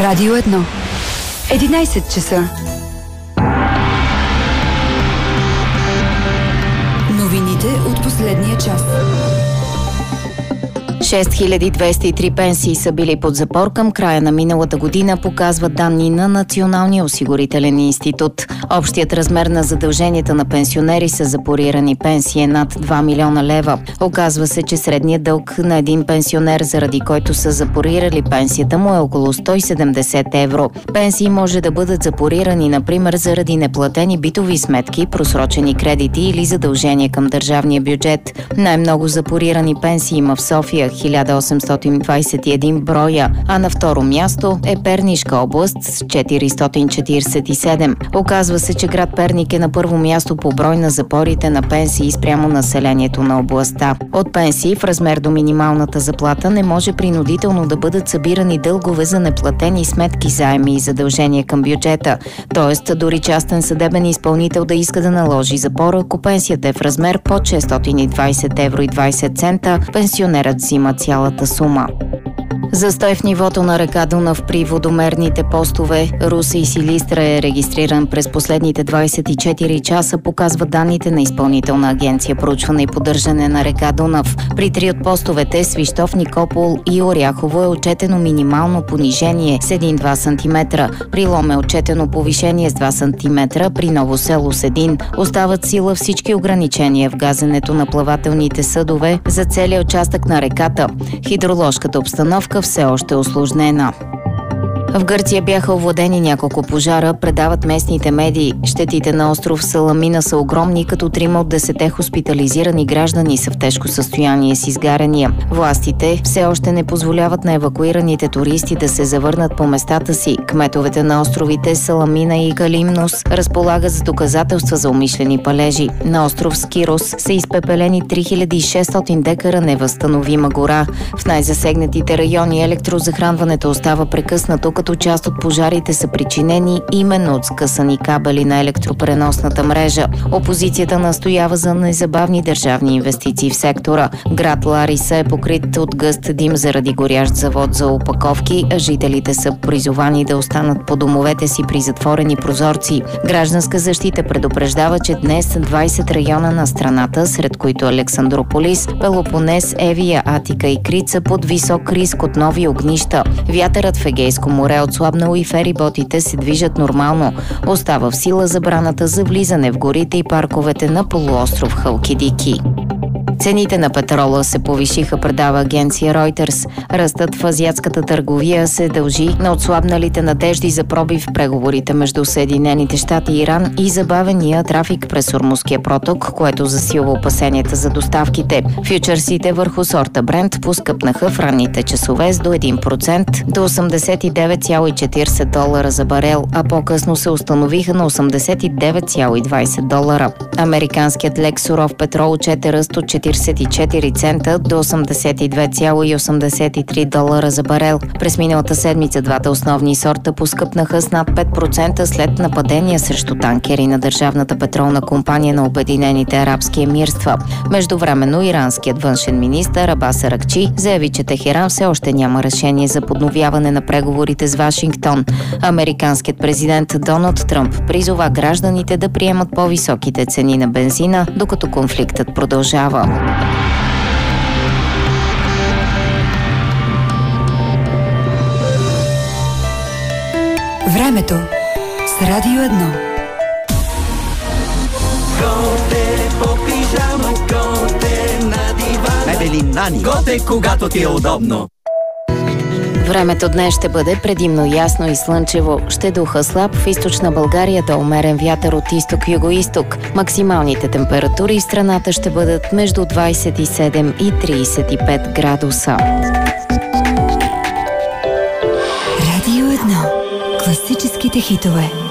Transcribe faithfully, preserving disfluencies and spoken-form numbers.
Радио едно. единайсет часа. Новините от последния час. шест хиляди двеста и три пенсии са били под запор към края на миналата година, показват данни на Националния осигурителен институт. Общият размер на задълженията на пенсионери са запорирани пенсии е над два милиона лева. Оказва се, че средният дълг на един пенсионер, заради който са запорирали пенсията му, е около сто и седемдесет евро. Пенсии може да бъдат запорирани, например, заради неплатени битови сметки, просрочени кредити или задължения към държавния бюджет. Най-много запорирани пенсии има в София – хиляда осемстотин двадесет и един броя, а на второ място е Пернишка област с четиристотин четиридесет и седем. Оказва се, че град Перник е на първо място по брой на запорите на пенсии спрямо населението на областта. От пенсии в размер до минималната заплата не може принудително да бъдат събирани дългове за неплатени сметки, заеми и задължения към бюджета. Тоест, дори частен съдебен изпълнител да иска да наложи запор, ако пенсията е в размер под шестстотин и двадесет евро и двадесет цента, пенсионерът взима цялата сума. Застой в нивото на река Дунав при водомерните постове Русе и Силистра е регистриран през последните двадесет и четири часа, показва данните на Изпълнителна агенция проучване и поддържане на река Дунав. При три от постовете Свищов, Никопол и Оряхово е отчетено минимално понижение с един до два сантиметра. При Лом е отчетено повишение с два сантиметра, при Ново село с един. Остават сила всички ограничения в газенето на плавателните съдове за целия участък на реката. Хидроложката обстановка все още е усложнена. В Гърция бяха овладени няколко пожара, предават местните медии. Щетите на остров Саламина са огромни, като трима от десете хоспитализирани граждани са в тежко състояние с изгаряния. Властите все още не позволяват на евакуираните туристи да се завърнат по местата си. Кметовете на островите Саламина и Калимнос разполагат с доказателства за умишлени палежи. На остров Скирос са изпепелени три хиляди и шестстотин декара невъзстановима гора. В най-засегнатите райони електрозахранването остава прекъснато, като част от пожарите са причинени именно от скъсани кабели на електропреносната мрежа. Опозицията настоява за незабавни държавни инвестиции в сектора. Град Лариса е покрит от гъст дим заради горящ завод за опаковки, а жителите са призовани да останат по домовете си при затворени прозорци. Гражданска защита предупреждава, че днес двадесет района на страната, сред които Александрополис, Пелопонес, Евия, Атика и Крит, са под висок риск от нови огнища. Вятърът в Егейско море е отслабнало и фериботите се движат нормално. Остава в сила забраната за влизане в горите и парковете на полуостров Халкидики. Цените на петрола се повишиха, предава агенция Reuters. Ръстът в азиатската търговия се дължи на отслабналите надежди за пробив в преговорите между Съединените щати и Иран и забавения трафик през Ормузския проток, което засилва опасенията за доставките. Фючърсите върху сорта Брент поскъпнаха в ранните часове с до един процент до осемдесет и девет цяло и четиридесет долара за барел, а по-късно се установиха на осемдесет и девет цяло и двадесет долара. Американският лек суров петрол отчете ръст от четиридесет и четири цента до осемдесет и две цяло и осемдесет и три долара за барел. През миналата седмица двата основни сорта поскъпнаха с над пет процента след нападения срещу танкери на Държавната петролна компания на Обединените арабски емирства. Междувременно иранският външен министър Абас Аракчи заяви, че Техеран все още няма решение за подновяване на преговорите с Вашингтон. Американският президент Доналд Тръмп призова гражданите да приемат по-високите цени на бензина, докато конфликтът продължава. Времето с Радио едно. Готе по пижама, готе на дивана. Мебели Нани. Готе, когато ти е удобно. Времето днес ще бъде предимно ясно и слънчево. Ще духа слаб в източна България до умерен вятър от изток-югоизток. Максималните температури в страната ще бъдат между двадесет и седем и тридесет и пет градуса. Радио едно. Класическите хитове.